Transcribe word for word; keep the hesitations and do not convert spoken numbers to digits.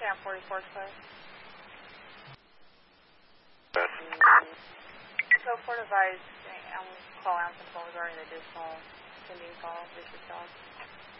Cam forty-four, clear. So, Port advised, um, call out control regarding the additional pending calls, Richard Dog.